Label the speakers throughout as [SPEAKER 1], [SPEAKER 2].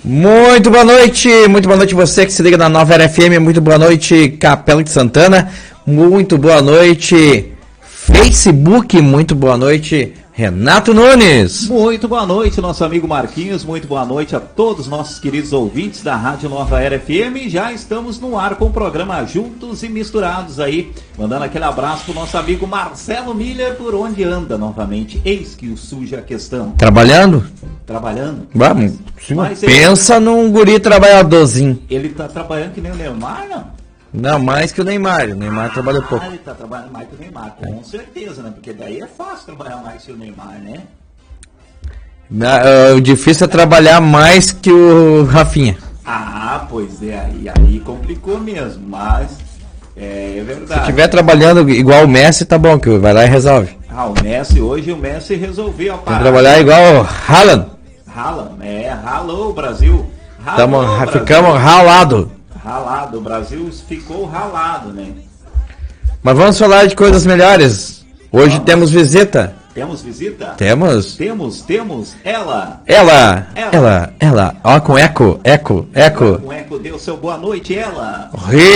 [SPEAKER 1] Muito boa noite você que se liga na Nova Era FM, muito boa noite Capela de Santana, muito boa noite Facebook, muito boa noite Renato Nunes.
[SPEAKER 2] Muito boa noite nosso amigo Marquinhos, muito boa noite a todos os nossos queridos ouvintes da Rádio Nova Era FM, já estamos no ar com o programa Juntos e Misturados aí, mandando aquele abraço pro nosso amigo Marcelo Miller, por onde anda novamente, eis que o suja a questão.
[SPEAKER 1] Trabalhando?
[SPEAKER 2] Vamos.
[SPEAKER 1] Mas pensa num guri trabalhadorzinho.
[SPEAKER 2] Ele tá trabalhando que nem o Neymar, não?
[SPEAKER 1] Não, mais que o Neymar trabalha pouco.
[SPEAKER 2] Ele tá trabalhando mais que o Neymar, com certeza, né? Porque daí é fácil trabalhar mais que o Neymar, né?
[SPEAKER 1] O difícil é trabalhar mais que o Rafinha.
[SPEAKER 2] Ah, pois é, aí complicou mesmo, mas é verdade.
[SPEAKER 1] Se estiver trabalhando igual o Messi, tá bom, que vai lá e resolve.
[SPEAKER 2] O Messi resolveu a parada.
[SPEAKER 1] Tem que trabalhar igual o Haaland,
[SPEAKER 2] ralou o Brasil.
[SPEAKER 1] Ficamos ralado.
[SPEAKER 2] Ralado, o Brasil ficou ralado, né?
[SPEAKER 1] Mas vamos falar de coisas melhores. Hoje temos visita.
[SPEAKER 2] Temos visita?
[SPEAKER 1] Temos.
[SPEAKER 2] Temos ela.
[SPEAKER 1] Ó, com eco.
[SPEAKER 2] Com eco, deu seu boa noite, ela.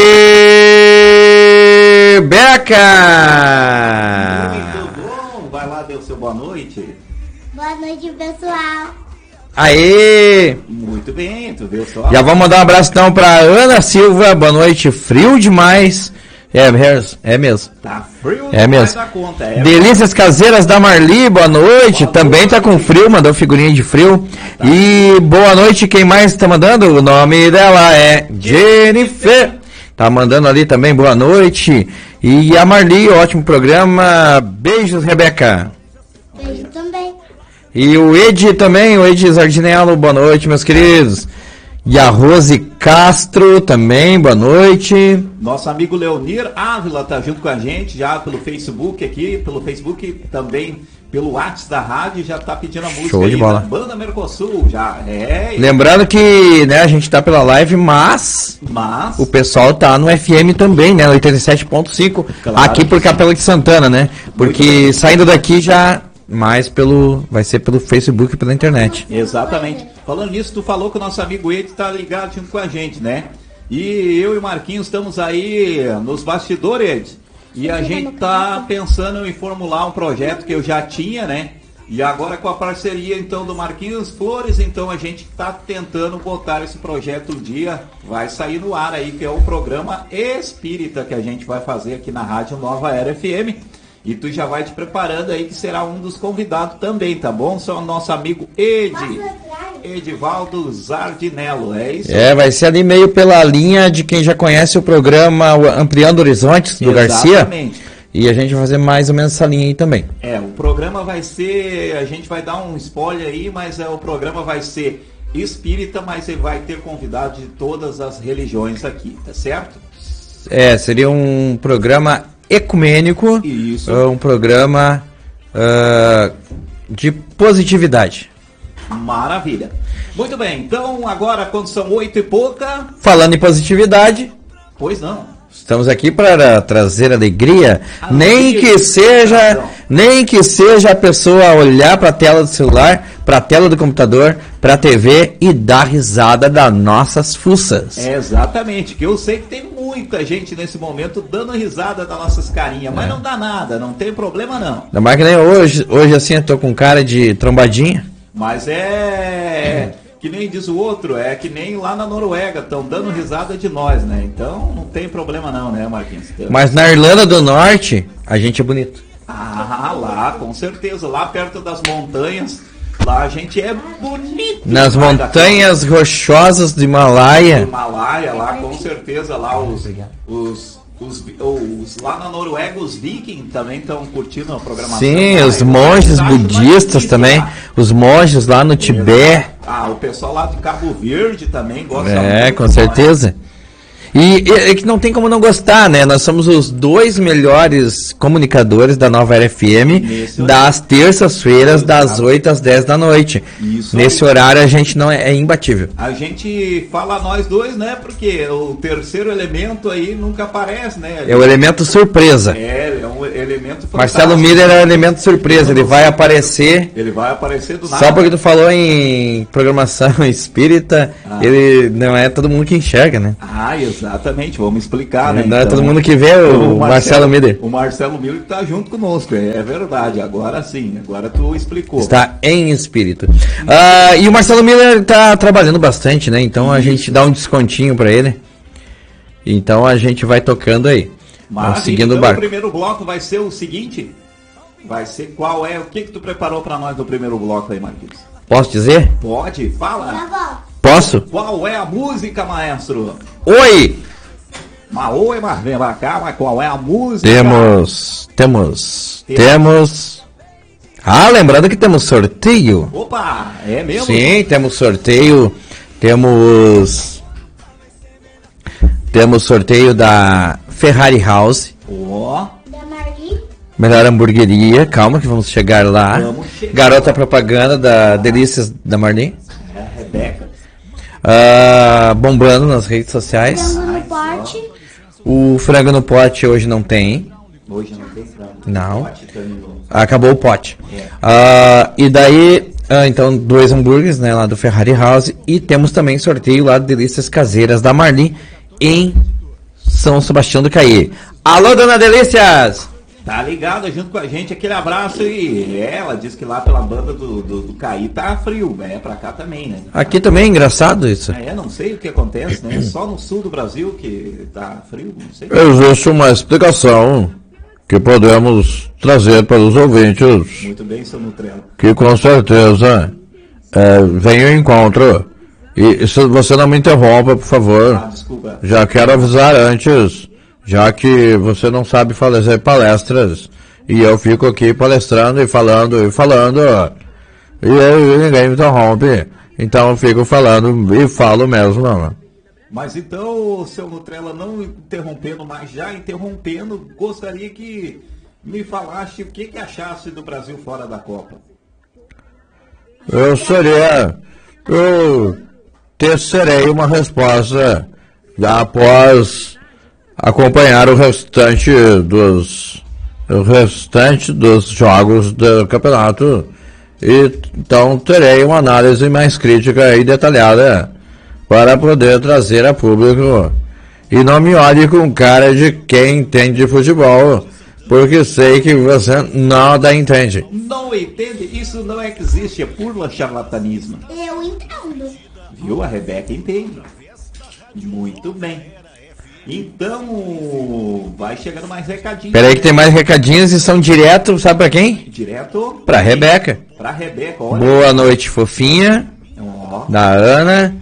[SPEAKER 1] Rebeca!
[SPEAKER 2] Muito bom, vai lá, deu seu boa noite.
[SPEAKER 3] Boa noite, pessoal.
[SPEAKER 1] Aê!
[SPEAKER 2] Muito bem, tu viu só?
[SPEAKER 1] Já vamos mandar um abraço então pra Ana Silva, boa noite, frio demais. É mesmo.
[SPEAKER 2] Tá frio
[SPEAKER 1] mesmo.
[SPEAKER 2] Da conta.
[SPEAKER 1] Delícias Caseiras da Marli, boa noite. Também tá com frio, mandou figurinha de frio.
[SPEAKER 2] Tá.
[SPEAKER 1] E boa noite, quem mais tá mandando? O nome dela é Jennifer. Tá mandando ali também, boa noite. E a Marli, ótimo programa. Beijos, Rebeca.
[SPEAKER 3] Beijo também.
[SPEAKER 1] E o Ed também, o Ed Zardinello, boa noite, meus queridos. E a Rose Castro também, boa noite.
[SPEAKER 2] Nosso amigo Leonir Ávila tá junto com a gente, já pelo Facebook aqui, também pelo WhatsApp da rádio, já tá pedindo a música.
[SPEAKER 1] Show de bola.
[SPEAKER 2] Banda Mercosul, já
[SPEAKER 1] Lembrando que, né, a gente tá pela live, mas o pessoal tá no FM também, né, no 87.5, claro, aqui por Capela de Santana, né, porque saindo daqui já... Mas vai ser pelo Facebook e pela internet.
[SPEAKER 2] Exatamente. Falando nisso, tu falou que o nosso amigo Ed tá ligado junto com a gente, né? E eu e o Marquinhos estamos aí nos bastidores, Ed. E a gente tá pensando em formular um projeto que eu já tinha, né? E agora com a parceria, então, do Marquinhos Flores, então a gente tá tentando botar esse projeto um dia. Vai sair no ar aí, que é o programa Espírita que a gente vai fazer aqui na Rádio Nova Era FM. E tu já vai te preparando aí que será um dos convidados também, tá bom? Só o nosso amigo Edivaldo Zardinello, é isso?
[SPEAKER 1] Vai ser ali meio pela linha de quem já conhece o programa Ampliando Horizontes, do Garcia. E a gente vai fazer mais ou menos essa linha aí também.
[SPEAKER 2] O programa vai ser, a gente vai dar um spoiler aí, mas o programa vai ser espírita, mas ele vai ter convidados de todas as religiões aqui, tá certo?
[SPEAKER 1] Seria um programa ecumênico,
[SPEAKER 2] isso.
[SPEAKER 1] Um programa de positividade.
[SPEAKER 2] Maravilha. Muito bem, então agora quando são 8 e pouca...
[SPEAKER 1] Falando em positividade...
[SPEAKER 2] Pois não.
[SPEAKER 1] Estamos aqui para trazer alegria, nem que seja a pessoa olhar para a tela do celular, para a tela do computador, para a TV e dar risada das nossas fuças.
[SPEAKER 2] Exatamente, que eu sei que tem muita gente nesse momento dando risada das nossas carinhas, mas não dá nada, não tem problema não.
[SPEAKER 1] Ainda mais que nem hoje assim eu tô com cara de trombadinha.
[SPEAKER 2] Mas que nem diz o outro, é que nem lá na Noruega, estão dando risada de nós, né? Então não tem problema não, né, Marquinhos?
[SPEAKER 1] Mas na Irlanda do Norte, a gente é bonito.
[SPEAKER 2] Lá, com certeza, lá perto das montanhas, lá a gente é bonito.
[SPEAKER 1] Nas montanhas rochosas do Himalaia.
[SPEAKER 2] Lá com certeza, lá lá na Noruega, os vikings também estão curtindo a programação.
[SPEAKER 1] Sim, os monges budistas também. Lá. Os monges lá no Tibete.
[SPEAKER 2] O pessoal lá de Cabo Verde também gosta muito.
[SPEAKER 1] Com certeza. E que não tem como não gostar, né? Nós somos os 2 melhores comunicadores da Nova Era FM das terças-feiras, das 8 às 10 da noite. Isso nesse horário a gente não é imbatível.
[SPEAKER 2] A gente fala nós dois, né? Porque o terceiro elemento aí nunca aparece, né?
[SPEAKER 1] É o elemento surpresa.
[SPEAKER 2] É um elemento fantástico.
[SPEAKER 1] Marcelo Miller é o elemento surpresa, ele vai aparecer.
[SPEAKER 2] Ele vai aparecer do nada.
[SPEAKER 1] Só porque tu falou em programação espírita, ele não é todo mundo que enxerga, né?
[SPEAKER 2] Exatamente, vamos explicar, né?
[SPEAKER 1] Não é todo mundo que vê o Marcelo Miller.
[SPEAKER 2] O Marcelo Miller está junto conosco, é verdade, agora sim, agora tu explicou.
[SPEAKER 1] Está em espírito. E o Marcelo Miller está trabalhando bastante, né? Então a gente dá um descontinho para ele. Então a gente vai tocando aí.
[SPEAKER 2] Mas
[SPEAKER 1] seguindo
[SPEAKER 2] então,
[SPEAKER 1] o barco.
[SPEAKER 2] O primeiro bloco vai ser o seguinte, vai ser qual é, o que tu preparou para nós no primeiro bloco aí, Marquinhos?
[SPEAKER 1] Posso dizer?
[SPEAKER 2] Pode, fala.
[SPEAKER 1] Posso?
[SPEAKER 2] Qual é a música, maestro?
[SPEAKER 1] Oi!
[SPEAKER 2] Oi, mas vem pra cá, mas qual é a música?
[SPEAKER 1] Temos. Lembrando que temos sorteio.
[SPEAKER 2] Opa, é mesmo?
[SPEAKER 1] Sim, temos sorteio. Temos sorteio da Ferrari House.
[SPEAKER 3] Da Marli.
[SPEAKER 1] Melhor hamburgueria. Calma que vamos chegar lá. Garota propaganda da Delícias da Marli.
[SPEAKER 2] Rebeca.
[SPEAKER 1] Bombando nas redes sociais.
[SPEAKER 3] Frango no pote.
[SPEAKER 1] O frango no pote hoje não tem.
[SPEAKER 2] Hoje não tem frango.
[SPEAKER 1] Não.
[SPEAKER 2] Pote,
[SPEAKER 1] acabou o pote. E daí, então, 2 hambúrgueres, né, lá do Ferrari House. E temos também sorteio lá de Delícias Caseiras da Marli em São Sebastião do Caí. Alô, dona Delícias!
[SPEAKER 2] Tá ligado junto com a gente, aquele abraço. E ela disse que lá pela banda do Caí tá frio, né? Pra cá também, né?
[SPEAKER 1] Aqui também é engraçado isso.
[SPEAKER 2] Não sei o que acontece, né? Só no sul do Brasil que tá frio, não sei.
[SPEAKER 4] Existe uma explicação que podemos trazer para os ouvintes.
[SPEAKER 2] Muito bem, seu Nutrela.
[SPEAKER 4] Que com certeza vem ao encontro. E se você não me interrompa, por favor.
[SPEAKER 2] Desculpa.
[SPEAKER 4] Já quero avisar antes. Já que você não sabe fazer palestras, e eu fico aqui palestrando e falando, e aí ninguém me interrompe, então eu fico falando e falo mesmo.
[SPEAKER 2] Mas então, seu Nutrela, não interrompendo, mas já interrompendo, gostaria que me falasse o que achasse do Brasil fora da Copa.
[SPEAKER 4] Eu terei uma resposta após acompanhar o restante dos jogos do campeonato, e então terei uma análise mais crítica e detalhada para poder trazer a público. E não me olhe com cara de quem entende de futebol, porque sei que você nada entende.
[SPEAKER 2] Não entende? Isso não existe, é puro charlatanismo.
[SPEAKER 3] Eu entendo.
[SPEAKER 2] Viu? A Rebeca entende. Muito bem. Então, vai chegando mais recadinhos.
[SPEAKER 1] Peraí que tem mais recadinhos e são direto, sabe pra quem?
[SPEAKER 2] Direto?
[SPEAKER 1] Pra Rebeca.
[SPEAKER 2] Pra Rebeca, olha.
[SPEAKER 1] Boa noite, fofinha. Da Ana.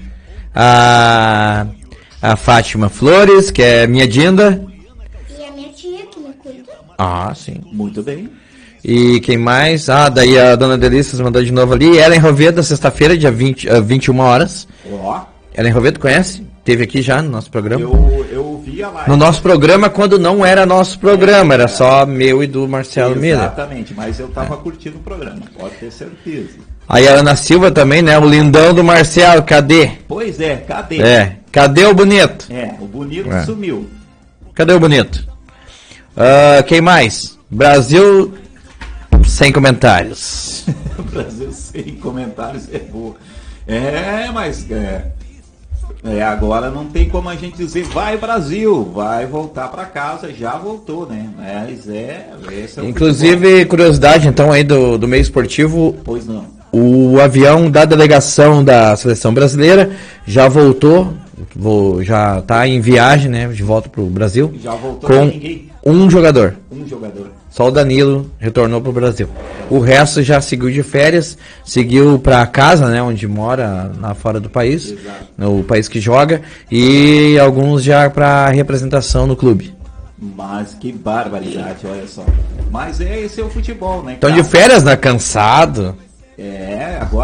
[SPEAKER 1] A Fátima Flores, que é minha Dinda.
[SPEAKER 3] E a minha tia que me cuida.
[SPEAKER 1] Sim.
[SPEAKER 2] Muito bem.
[SPEAKER 1] E quem mais? Daí a Dona Delícias mandou de novo ali. Ellen Rovedo, sexta-feira, dia 21 horas. Ellen Rovedo, conhece? Teve aqui já no nosso programa.
[SPEAKER 2] Eu vi a live.
[SPEAKER 1] No nosso programa, quando não era nosso programa, era só meu e do Marcelo Miller.
[SPEAKER 2] Exatamente, mas eu tava curtindo o programa, pode ter certeza.
[SPEAKER 1] Aí a Ana Silva também, né? O lindão do Marcelo, cadê?
[SPEAKER 2] Pois é, cadê?
[SPEAKER 1] Cadê o bonito?
[SPEAKER 2] O bonito sumiu.
[SPEAKER 1] Cadê o bonito? Quem mais? Brasil sem comentários.
[SPEAKER 2] Brasil sem comentários é boa. Mas agora não tem como a gente dizer vai Brasil, vai voltar para casa, já voltou, né? Mas esse é o
[SPEAKER 1] inclusive,
[SPEAKER 2] futebol.
[SPEAKER 1] Curiosidade então aí do meio esportivo.
[SPEAKER 2] Pois não.
[SPEAKER 1] O avião da delegação da seleção brasileira já voltou, já está em viagem, né? De volta para o Brasil.
[SPEAKER 2] Já voltou
[SPEAKER 1] com
[SPEAKER 2] ninguém.
[SPEAKER 1] Um jogador.
[SPEAKER 2] Só
[SPEAKER 1] o Danilo retornou para o Brasil. O resto já seguiu de férias, seguiu para casa, né, onde mora, lá fora do país, no país que joga, e alguns já para representação no clube.
[SPEAKER 2] Mas que barbaridade, olha só. Mas esse é o futebol, né?
[SPEAKER 1] Estão de férias, né? Cansado.
[SPEAKER 2] Agora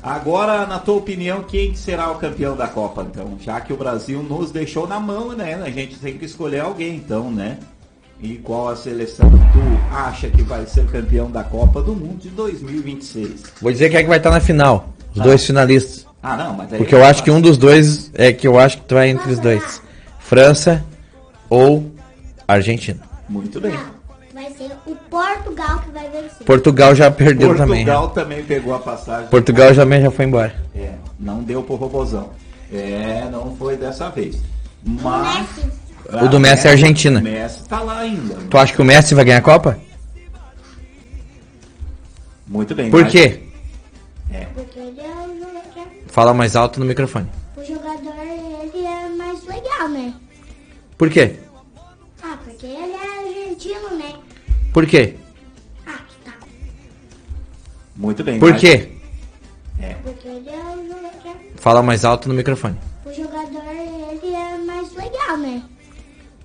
[SPEAKER 2] Agora, na tua opinião, quem será o campeão da Copa, então? Já que o Brasil nos deixou na mão, né? A gente tem que escolher alguém, então, né? E qual a seleção que tu acha que vai ser campeão da Copa do Mundo de 2026?
[SPEAKER 1] Vou dizer quem é que vai estar na final. Os dois finalistas.
[SPEAKER 2] Ah, não, mas aí...
[SPEAKER 1] Porque eu acho que um dos dois é que eu acho que tu vai entre os dois. França ou Argentina.
[SPEAKER 2] Muito bem.
[SPEAKER 3] Não, vai ser o Portugal que vai vencer.
[SPEAKER 1] Portugal já perdeu também.
[SPEAKER 2] Portugal também pegou a passagem.
[SPEAKER 1] Portugal já foi embora.
[SPEAKER 2] Não deu pro Robozão. Não foi dessa vez. Mas...
[SPEAKER 1] O do Messi é Argentina.
[SPEAKER 2] O Messi tá lá ainda.
[SPEAKER 1] Tu acha que o Messi vai ganhar a Copa?
[SPEAKER 2] Muito bem.
[SPEAKER 1] Por quê?
[SPEAKER 3] Porque ele é o jogador.
[SPEAKER 1] Fala mais alto no microfone.
[SPEAKER 3] O jogador, ele é mais legal, né?
[SPEAKER 1] Por quê?
[SPEAKER 3] Ah, porque ele é argentino, né?
[SPEAKER 1] Por quê?
[SPEAKER 3] Ah, tá.
[SPEAKER 2] Muito bem.
[SPEAKER 1] Por quê?
[SPEAKER 3] Porque ele é o jogador.
[SPEAKER 1] Fala mais alto no microfone.